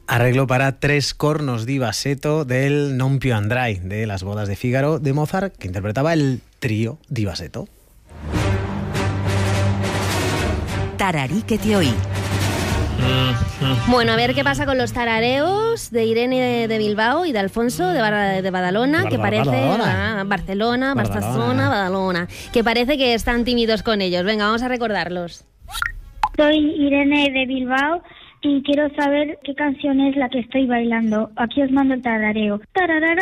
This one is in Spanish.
Arreglo para 3 cornos di bassetto del Non più andrai, de Las bodas de Fígaro de Mozart, que interpretaba el trío di bassetto. Tararíquete hoy. Bueno, a ver qué pasa con los tarareos de Irene de Bilbao y de Alfonso de Badalona, que parece... Barcelona, Badalona, que parece que están tímidos con ellos. Venga, vamos a recordarlos. Soy Irene de Bilbao y quiero saber qué canción es la que estoy bailando. Aquí os mando el tarareo. Tararara.